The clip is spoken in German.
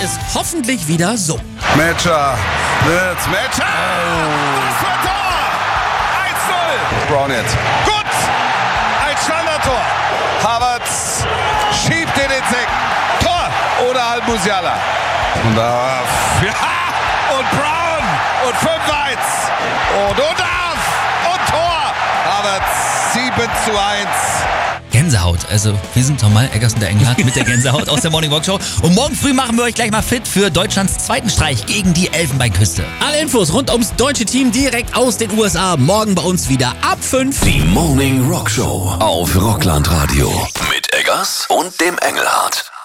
es hoffentlich wieder so. Metscher. Was für ein Tor! 1-0. Brown jetzt. Gut! Ein Standardtor. Havertz schiebt in den Eck. Tor! Oder Al-Musiala. Und da... Ja! Und Brown! Und 5-1. Und Tor! Havertz 7-1. Gänsehaut. Also, wir sind nochmal Eggers und der Engelhardt mit der Gänsehaut aus der Morning Walk Show. Und morgen früh machen wir euch gleich mal fit für Deutschlands zweiten Streich gegen die Elfenbeinküste. Alle Infos rund ums deutsche Team direkt aus den USA. Morgen bei uns wieder ab 5. Die Morning Rock Show auf Rockland Radio. Mit Eggers und dem Engelhardt.